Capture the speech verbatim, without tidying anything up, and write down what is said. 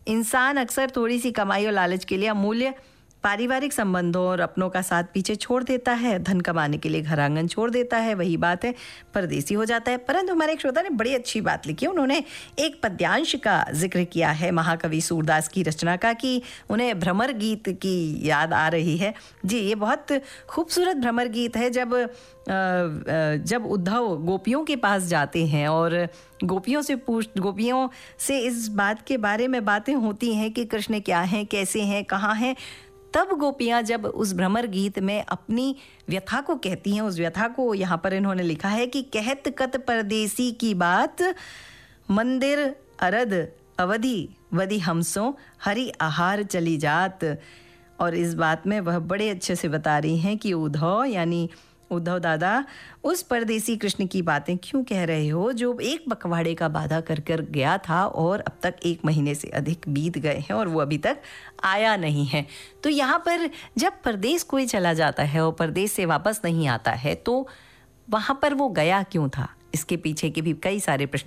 इंसान अक्सर थोड़ी सी कमाई और लालच के लिए अमूल्य पारिवारिक संबंधों और अपनों का साथ पीछे छोड़ देता है, धन कमाने के लिए घर आंगन छोड़ देता है, वही बात है, परदेसी हो जाता है। परंतु हमारे एक श्रोता ने बड़ी अच्छी बात लिखी, उन्होंने एक पद्यांश का जिक्र किया है महाकवि सूरदास की रचना का कि उन्हें भ्रमर गीत की याद आ रही है। जी, ये बहुत खूबसूरत भ्रमर गीत है। जब जब उद्धव गोपियों के पास जाते हैं और गोपियों से पूछ गोपियों से इस बात के बारे में बातें होती हैं कि कृष्ण क्या हैं, कैसे हैं, कहाँ हैं, तब गोपियां जब उस भ्रमर गीत में अपनी व्यथा को कहती हैं, उस व्यथा को यहाँ पर इन्होंने लिखा है कि कहत कत परदेसी की बात, मंदिर अरद अवधि वधि हमसों हरि आहार चली जात। और इस बात में वह बड़े अच्छे से बता रही हैं कि उद्धव यानी उद्धव दादा उस परदेसी कृष्ण की बातें क्यों कह रहे हो जो एक पखवाड़े का वादा कर कर गया था और अब तक एक महीने से अधिक बीत गए हैं और वो अभी तक आया नहीं है। तो यहाँ पर जब परदेश कोई चला जाता है और परदेश से वापस नहीं आता है तो वहाँ पर वो गया क्यों था, इसके पीछे के भी कई सारे प्रश्न